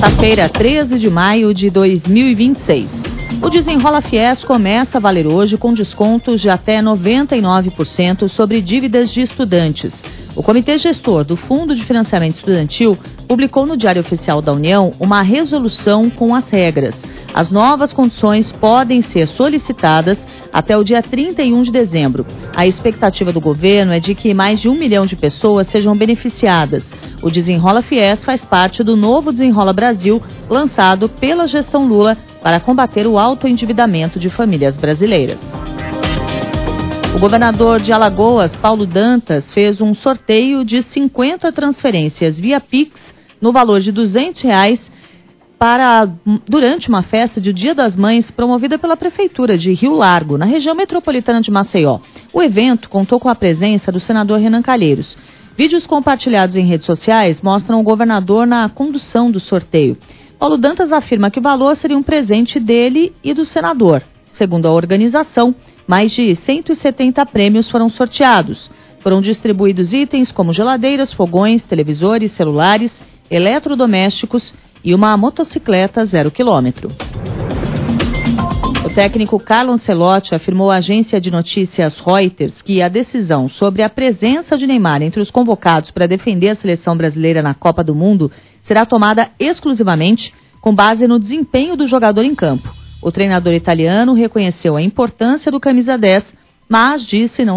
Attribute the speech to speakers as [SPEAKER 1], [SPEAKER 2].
[SPEAKER 1] Quarta-feira, 13 de maio de 2026. O Desenrola Fies começa a valer hoje com descontos de até 99% sobre dívidas de estudantes. O Comitê Gestor do Fundo de Financiamento Estudantil publicou no Diário Oficial da União uma resolução com as regras. As novas condições podem ser solicitadas até o dia 31 de dezembro. A expectativa do governo é de que mais de 1 milhão de pessoas sejam beneficiadas. O Desenrola Fies faz parte do novo Desenrola Brasil, lançado pela gestão Lula para combater o autoendividamento de famílias brasileiras. O governador de Alagoas, Paulo Dantas, fez um sorteio de 50 transferências via Pix no valor de R$200 durante uma festa de Dia das Mães promovida pela Prefeitura de Rio Largo, na região metropolitana de Maceió. O evento contou com a presença do senador Renan Calheiros. Vídeos compartilhados em redes sociais mostram o governador na condução do sorteio. Paulo Dantas afirma que o valor seria um presente dele e do senador. Segundo a organização, mais de 170 prêmios foram sorteados. Foram distribuídos itens como geladeiras, fogões, televisores, celulares, eletrodomésticos e uma motocicleta 0 km. O técnico Carlo Ancelotti afirmou à agência de notícias Reuters que a decisão sobre a presença de Neymar entre os convocados para defender a seleção brasileira na Copa do Mundo será tomada exclusivamente com base no desempenho do jogador em campo. O treinador italiano reconheceu a importância do camisa 10, mas disse não